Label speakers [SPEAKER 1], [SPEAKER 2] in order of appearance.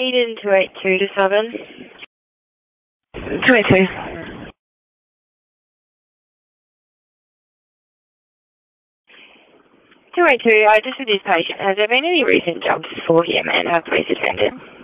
[SPEAKER 1] Eden 282 to 7. 282. 282, just with this patient, has there been any recent jumps for him and have police attended?